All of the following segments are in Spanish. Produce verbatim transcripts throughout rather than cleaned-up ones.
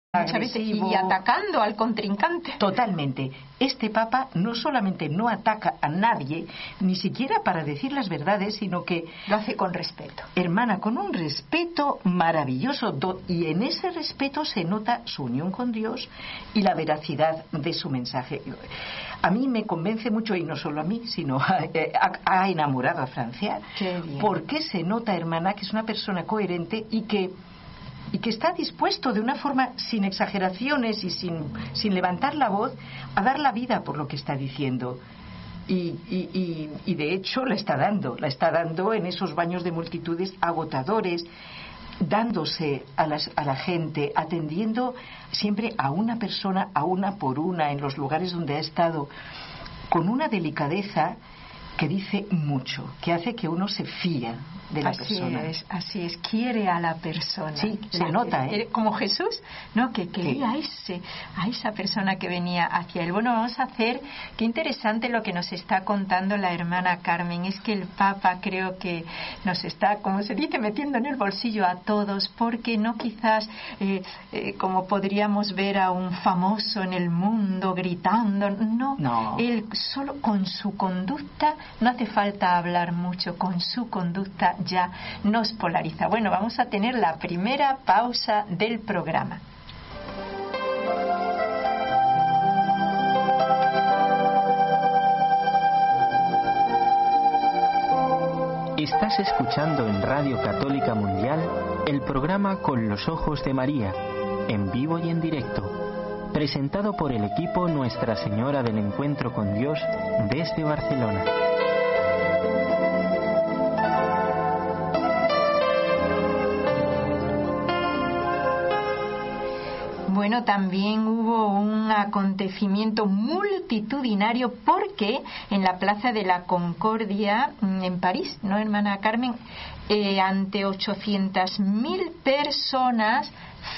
Muchas veces, y atacando al contrincante. Totalmente. Este Papa no solamente no ataca a nadie, ni siquiera para decir las verdades, sino que lo hace con respeto. Hermana, con un respeto maravilloso, y en ese respeto se nota su unión con Dios y la veracidad de su mensaje. A mí me convence mucho, y no solo a mí, sino ha, ha enamorado a Francia. Qué bien. Porque se nota, hermana, que es una persona coherente y que y que está dispuesto de una forma sin exageraciones y sin, sin levantar la voz a dar la vida por lo que está diciendo. Y, y, y, y de hecho la está dando, la está dando en esos baños de multitudes agotadores, dándose a, las, a la gente, atendiendo siempre a una persona, a una por una, en los lugares donde ha estado, con una delicadeza que dice mucho, que hace que uno se fía de la así persona. Es, así es, quiere a la persona. Sí, se nota, ¿eh? Como Jesús, ¿no? Que quería a, ese, a esa persona que venía hacia él. Bueno, vamos a hacer, qué interesante lo que nos está contando la hermana Carmen, es que el Papa creo que nos está, como se dice, metiendo en el bolsillo a todos, porque no quizás, eh, eh, como podríamos ver a un famoso en el mundo gritando, no, no. Él solo con su conducta, no hace falta hablar mucho, con su conducta ya nos polariza. Bueno, vamos a tener la primera pausa del programa. Estás escuchando en Radio Católica Mundial el programa Con los Ojos de María, en vivo y en directo, presentado por el equipo Nuestra Señora del Encuentro con Dios desde Barcelona. Bueno, también hubo un acontecimiento multitudinario porque en la Plaza de la Concordia en París, ¿no, hermana Carmen? Eh, ante ochocientas mil personas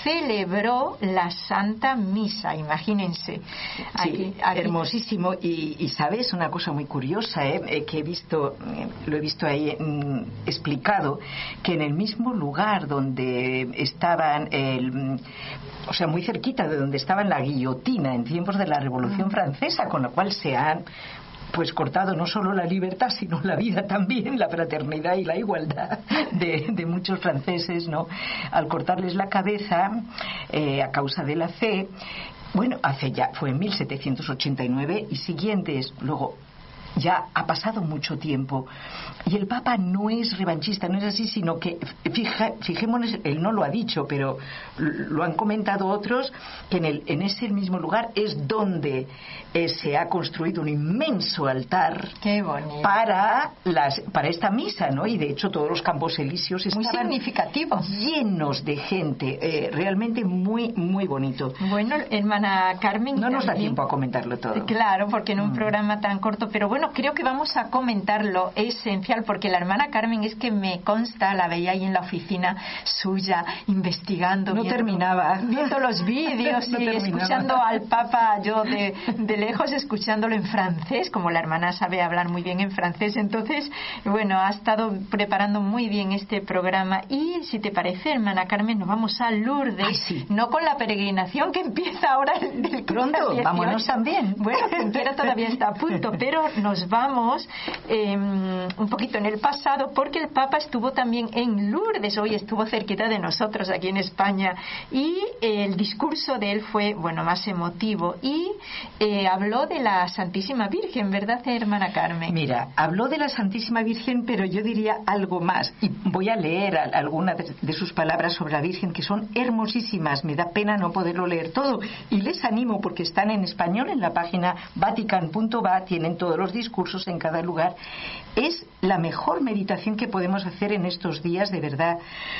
celebró la Santa Misa, imagínense. Aquí, sí, aquí. Hermosísimo. Y, y sabes una cosa muy curiosa, ¿eh? Eh, que he visto, eh, lo he visto ahí mm, explicado, que en el mismo lugar donde estaban, el, o sea, muy cerquita de donde estaba la guillotina en tiempos de la Revolución Francesa, con la cual se han pues cortado no solo la libertad sino la vida también, la fraternidad y la igualdad de, de muchos franceses, ¿no? Al cortarles la cabeza eh, a causa de la fe, bueno, hace ya, fue en mil setecientos ochenta y nueve y siguientes, luego ya ha pasado mucho tiempo y el Papa no es revanchista, no es así, sino que fija, fijémonos, él no lo ha dicho, pero lo han comentado otros, que en, el, en ese mismo lugar es donde eh, se ha construido un inmenso altar. Qué bonito. para las para esta misa, ¿no? Y de hecho todos los campos elíseos estaban muy significativo, llenos de gente, eh, realmente muy muy bonito. Bueno, hermana Carmen, no nos también, da tiempo a comentarlo todo. Claro, porque en un mm. programa tan corto, pero bueno, creo que vamos a comentar lo esencial, porque la hermana Carmen, es que me consta, la veía ahí en la oficina suya, investigando, no viendo, terminaba viendo los vídeos no y terminaba. escuchando al Papa, yo de, de lejos escuchándolo en francés, como la hermana sabe hablar muy bien en francés, entonces, bueno, ha estado preparando muy bien este programa. Y si te parece, hermana Carmen, nos vamos a Lourdes. Ay, sí. No con la peregrinación que empieza ahora del pronto, vámonos también. Bueno, quien quiera todavía está a punto, pero nos vamos eh, un poquito en el pasado, porque el Papa estuvo también en Lourdes, hoy estuvo cerquita de nosotros aquí en España, y eh, el discurso de él fue, bueno, más emotivo, y eh, habló de la Santísima Virgen, ¿verdad, hermana Carmen? Mira, habló de la Santísima Virgen, pero yo diría algo más, y voy a leer algunas de, de sus palabras sobre la Virgen, que son hermosísimas. Me da pena no poderlo leer todo, y les animo, porque están en español en la página vatican punto va, tienen todos los discursos en cada lugar. Es la mejor meditación que podemos hacer en estos días, de verdad,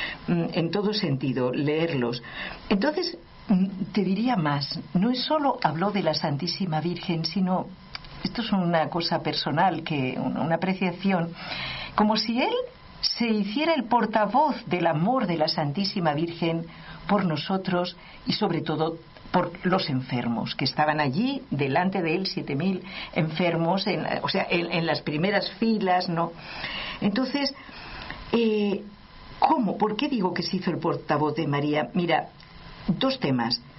en todo sentido, leerlos. Entonces, te diría más, no es solo habló de la Santísima Virgen, sino, esto es una cosa personal, que una apreciación, como si él se hiciera el portavoz del amor de la Santísima Virgen por nosotros y sobre todo por los enfermos que estaban allí delante de él, siete mil enfermos, en, o sea, en, en las primeras filas, ¿no? Entonces, eh, ¿cómo? ¿Por qué digo que se hizo el portavoz de María? Mira, dos temas.